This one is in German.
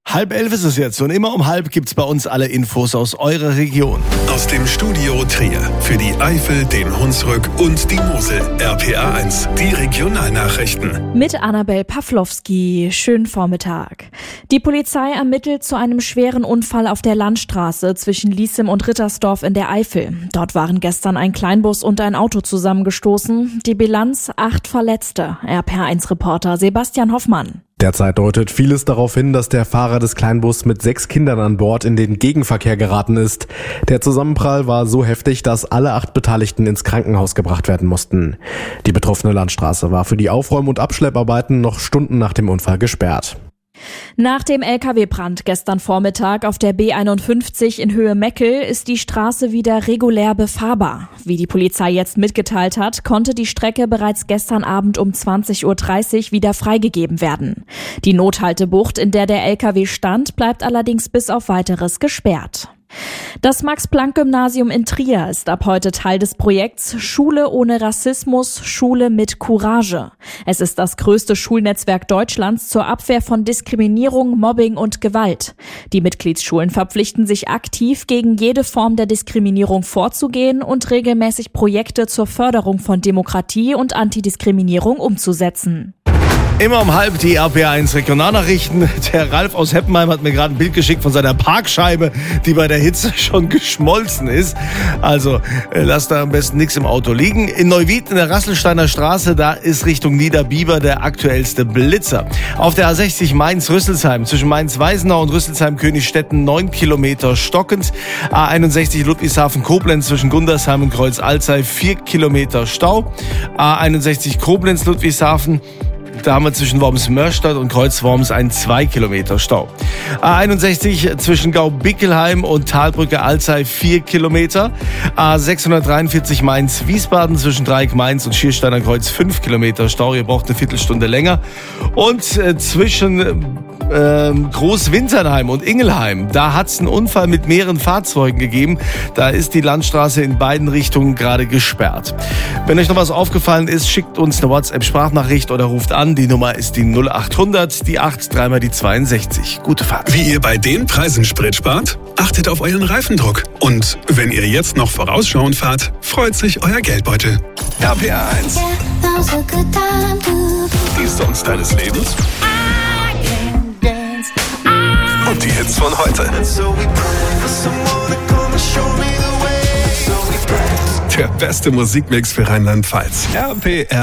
10:30 ist es jetzt und immer um 10:30 gibt's bei uns alle Infos aus eurer Region. Aus dem Studio Trier für die Eifel, den Hunsrück und die Mosel. RPA 1, die Regionalnachrichten. Mit Annabel Pawlowski. Schönen Vormittag. Die Polizei ermittelt zu einem schweren Unfall auf der Landstraße zwischen Liesem und Rittersdorf in der Eifel. Dort waren gestern ein Kleinbus und ein Auto zusammengestoßen. Die Bilanz: 8 Verletzte. RPA 1-Reporter Sebastian Hoffmann. Derzeit deutet vieles darauf hin, dass der Fahrer des Kleinbus mit 6 Kindern an Bord in den Gegenverkehr geraten ist. Der Zusammenprall war so heftig, dass alle 8 Beteiligten ins Krankenhaus gebracht werden mussten. Die betroffene Landstraße war für die Aufräum- und Abschlepparbeiten noch Stunden nach dem Unfall gesperrt. Nach dem LKW-Brand gestern Vormittag auf der B51 in Höhe Meckel ist die Straße wieder regulär befahrbar. Wie die Polizei jetzt mitgeteilt hat, konnte die Strecke bereits gestern Abend um 20:30 Uhr wieder freigegeben werden. Die Nothaltebucht, in der der LKW stand, bleibt allerdings bis auf Weiteres gesperrt. Das Max-Planck-Gymnasium in Trier ist ab heute Teil des Projekts Schule ohne Rassismus, Schule mit Courage. Es ist das größte Schulnetzwerk Deutschlands zur Abwehr von Diskriminierung, Mobbing und Gewalt. Die Mitgliedsschulen verpflichten sich aktiv, gegen jede Form der Diskriminierung vorzugehen und regelmäßig Projekte zur Förderung von Demokratie und Antidiskriminierung umzusetzen. Immer um 10:30 die RPA 1 Regionalnachrichten. Der Ralf aus Heppenheim hat mir gerade ein Bild geschickt von seiner Parkscheibe, die bei der Hitze schon geschmolzen ist. Also lasst da am besten nichts im Auto liegen. In Neuwied in der Rasselsteiner Straße, da ist Richtung Niederbiber der aktuellste Blitzer. Auf der A60 Mainz-Rüsselsheim zwischen Mainz-Weisenau und Rüsselsheim-Königstetten 9 Kilometer stockend. A61 Ludwigshafen-Koblenz zwischen Gundersheim und Kreuz-Alzey 4 Kilometer Stau. A61 Koblenz-Ludwigshafen. Da haben wir zwischen Worms-Mörstadt und Kreuz-Worms einen 2 Kilometer Stau. A61 zwischen Gau-Bickelheim und Talbrücke-Alzey 4 Kilometer. A643 Mainz-Wiesbaden zwischen Dreieck-Mainz und Schiersteiner Kreuz 5 Kilometer Stau. Ihr braucht eine Viertelstunde länger. Und zwischen Großwinternheim und Ingelheim, da hat es einen Unfall mit mehreren Fahrzeugen gegeben. Da ist die Landstraße in beiden Richtungen gerade gesperrt. Wenn euch noch was aufgefallen ist, schickt uns eine WhatsApp-Sprachnachricht oder ruft an. Die Nummer ist die 0800, die 8, dreimal die 62. Gute Fahrt. Wie ihr bei den Preisen Sprit spart? Achtet auf euren Reifendruck. Und wenn ihr jetzt noch vorausschauend fahrt, freut sich euer Geldbeutel. RPA 1. Die Songs deines Lebens. Und die Hits von heute. Der beste Musikmix für Rheinland-Pfalz. RPR